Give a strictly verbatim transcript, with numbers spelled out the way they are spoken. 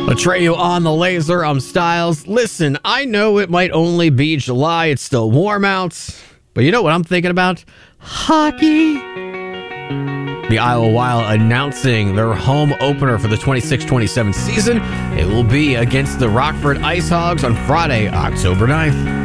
Atreyu on the laser. I'm Styles. Listen, I know it might only be July. It's still warm out. But you know what I'm thinking about? Hockey. The Iowa Wild announcing their home opener for the twenty-six twenty-seven season. It will be against the Rockford Ice Hogs on Friday, October ninth.